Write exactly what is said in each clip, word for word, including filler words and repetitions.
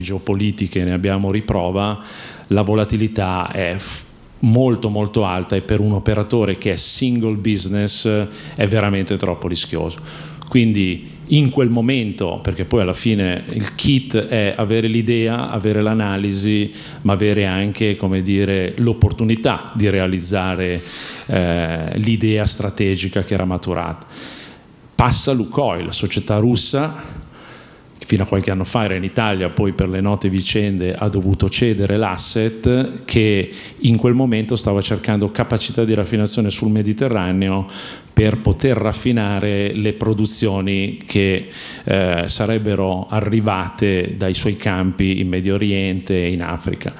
geopolitiche ne abbiamo riprova, la volatilità è molto molto alta e per un operatore che è single business è veramente troppo rischioso. Quindi in quel momento, perché poi alla fine il kit è avere l'idea, avere l'analisi, ma avere anche, come dire, l'opportunità di realizzare eh, l'idea strategica che era maturata. Passa Lukoil, società russa, che fino a qualche anno fa era in Italia, poi per le note vicende ha dovuto cedere l'asset, che in quel momento stava cercando capacità di raffinazione sul Mediterraneo per poter raffinare le produzioni che eh, sarebbero arrivate dai suoi campi in Medio Oriente e in Africa.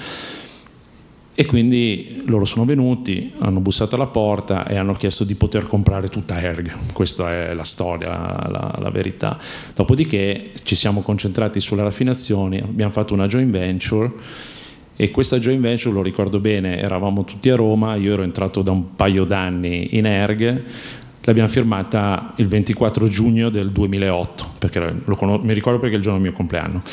E quindi loro sono venuti, hanno bussato alla porta e hanno chiesto di poter comprare tutta Erg. Questa è la storia, la, la verità. Dopodiché ci siamo concentrati sulle raffinazioni, abbiamo fatto una joint venture, e questa joint venture, lo ricordo bene, eravamo tutti a Roma, io ero entrato da un paio d'anni in Erg, l'abbiamo firmata il ventiquattro giugno del duemilaotto, perché lo conos- mi ricordo perché è il giorno del mio compleanno.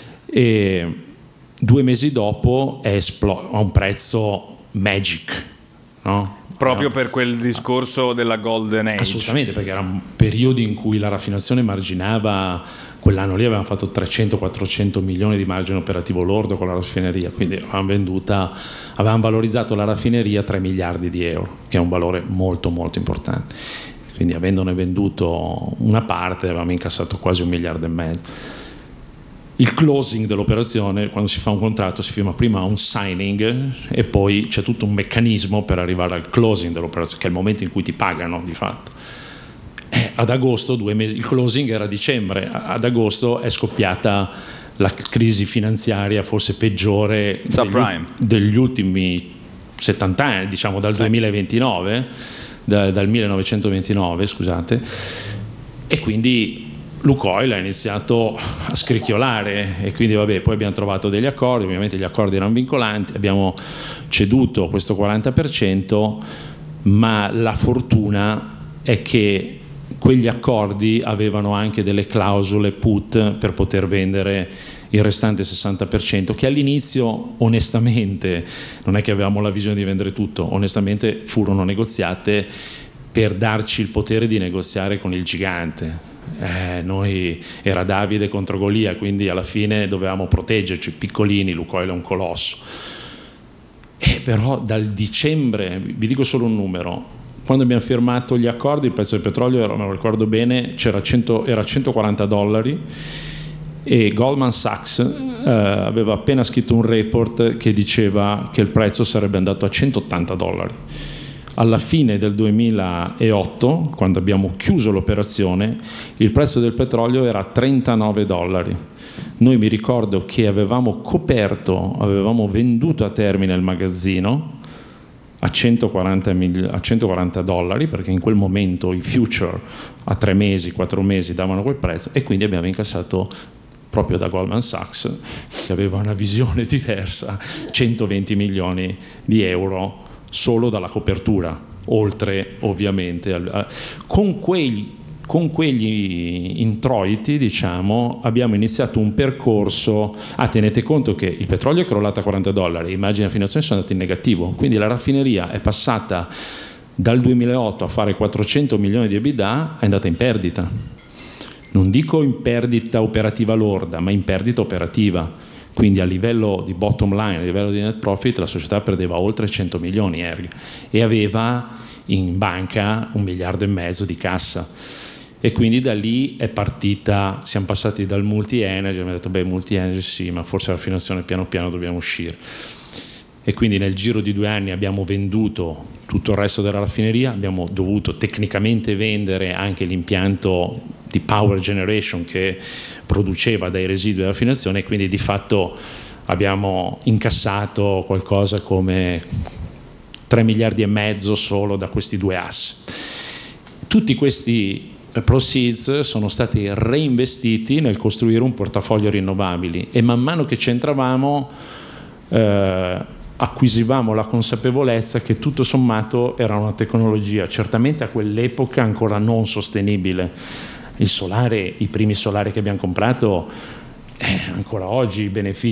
E due mesi dopo è esploso a un prezzo magic, no? Proprio no? per quel discorso della Golden Age. Assolutamente, perché era un periodo in cui la raffinazione marginava, quell'anno lì avevamo fatto trecento quattrocento milioni di margine operativo lordo con la raffineria, quindi avevamo venduta, avevamo valorizzato la raffineria a tre miliardi di euro, che è un valore molto molto importante. Quindi avendone venduto una parte avevamo incassato quasi un miliardo e mezzo. Il closing dell'operazione, quando si fa un contratto, si firma prima un signing e poi c'è tutto un meccanismo per arrivare al closing dell'operazione, che è il momento in cui ti pagano di fatto. Eh, ad agosto, due mesi, il closing era a dicembre, ad agosto è scoppiata la crisi finanziaria forse peggiore degli, degli ultimi settanta anni, diciamo dal duemilaventinove, da, dal millenovecentoventinove, scusate, e quindi Lukoil ha iniziato a scricchiolare e quindi vabbè, poi abbiamo trovato degli accordi, ovviamente gli accordi erano vincolanti, abbiamo ceduto questo quaranta per cento, ma la fortuna è che quegli accordi avevano anche delle clausole put per poter vendere il restante sessanta per cento, che all'inizio onestamente non è che avevamo la visione di vendere tutto, onestamente furono negoziate per darci il potere di negoziare con il gigante. Eh, noi era Davide contro Golia, quindi alla fine dovevamo proteggerci, piccolini, Lukoil è un colosso. E però dal dicembre, vi dico solo un numero, quando abbiamo firmato gli accordi il prezzo del petrolio era, me lo ricordo bene, c'era cento, era centoquaranta dollari e Goldman Sachs eh, aveva appena scritto un report che diceva che il prezzo sarebbe andato a centottanta dollari. Alla fine del duemilaotto, quando abbiamo chiuso l'operazione, il prezzo del petrolio era trentanove dollari. Noi mi ricordo che avevamo coperto, avevamo venduto a termine il magazzino a centoquaranta, a centoquaranta dollari, perché in quel momento i future a tre mesi, quattro mesi davano quel prezzo, e quindi abbiamo incassato proprio da Goldman Sachs, che aveva una visione diversa, centoventi milioni di euro solo dalla copertura, oltre ovviamente al, con quegli, con quegli introiti, diciamo, abbiamo iniziato un percorso. Ah, tenete conto che il petrolio è crollato a quaranta dollari, i margini di raffinazione sono andati in negativo, quindi la raffineria è passata dal duemilaotto a fare quattrocento milioni di EBITDA, è andata in perdita. Non dico in perdita operativa lorda, ma in perdita operativa. Quindi a livello di bottom line, a livello di net profit, la società perdeva oltre cento milioni Erg e aveva in banca un miliardo e mezzo di cassa. E quindi da lì è partita, siamo passati dal multi-energy, abbiamo detto beh, multi-energy sì, ma forse la finanziazione piano piano dobbiamo uscire. E quindi nel giro di due anni abbiamo venduto tutto il resto della raffineria, abbiamo dovuto tecnicamente vendere anche l'impianto di power generation che produceva dai residui della raffinazione, e quindi di fatto abbiamo incassato qualcosa come tre miliardi e mezzo solo da questi due assi. Tutti questi proceeds sono stati reinvestiti nel costruire un portafoglio rinnovabili, e man mano che ci entravamo eh, acquisivamo la consapevolezza che tutto sommato era una tecnologia certamente a quell'epoca ancora non sostenibile. Il solare, i primi solari che abbiamo comprato, eh, ancora oggi i benefici